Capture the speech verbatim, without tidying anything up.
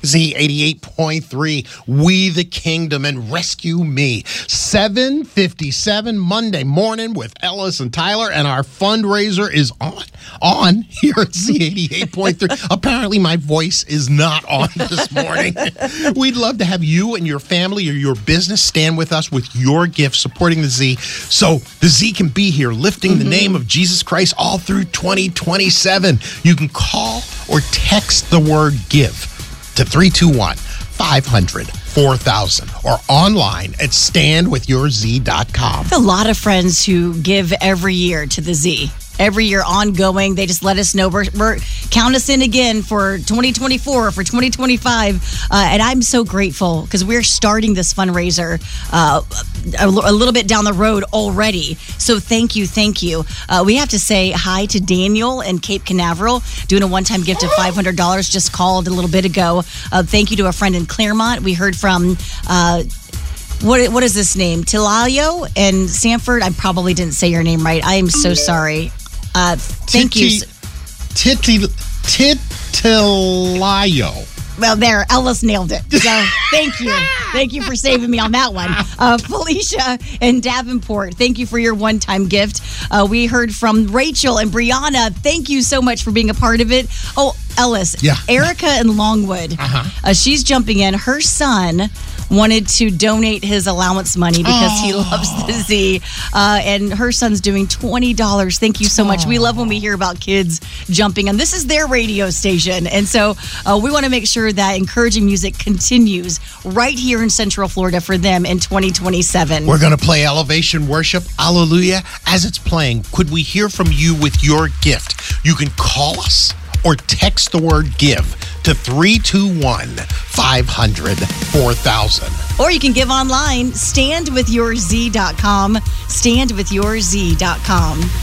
Z eighty-eight point three, We the Kingdom, and Rescue Me. seven fifty-seven Monday morning with Ellis and Tyler, and our fundraiser is on, on here at Z eighty-eight point three. Apparently my voice is not on this morning. We'd love to have you and your family or your business stand with us with your gift supporting the Z, so the Z can be here lifting mm-hmm. the name of Jesus Christ all through twenty twenty-seven. You can call or text the word GIVE to three two one, five hundred, four thousand or online at stand with your z dot com. A lot of friends who give every year to the Z. Every year ongoing, they just let us know. We're, we're count us in again for twenty twenty-four or for twenty twenty-five. Uh, and I'm so grateful because we're starting this fundraiser uh, a, a little bit down the road already. So thank you, thank you. Uh, we have to say hi to Daniel in Cape Canaveral, doing a one-time gift of five hundred dollars, just called a little bit ago. Uh, thank you to a friend in Claremont. We heard from... Uh, What what is this name? Tilayo and Sanford. I probably didn't say your name right. I am so sorry. Uh, thank Titi, you. Titi, Titilayo. Well, there, Ellis nailed it. So thank you. Thank you for saving me on that one. Uh, Felicia and Davenport, thank you for your one-time gift. Uh, we heard from Rachel and Brianna. Thank you so much for being a part of it. Oh, Ellis. Yeah. Erica in Longwood. Uh-huh. Uh, she's jumping in. Her son wanted to donate his allowance money because oh. he loves the Z. Uh, and her son's doing twenty dollars. Thank you so much. Oh. We love when we hear about kids jumping in. This is their radio station. And so uh, we want to make sure that encouraging music continues right here in Central Florida for them in twenty twenty-seven. We're going to play Elevation Worship, Hallelujah. As it's playing, could we hear from you with your gift? You can call us or text the word GIVE to three two one, five hundred, four thousand. Or you can give online, stand with your z dot com, stand with your z dot com.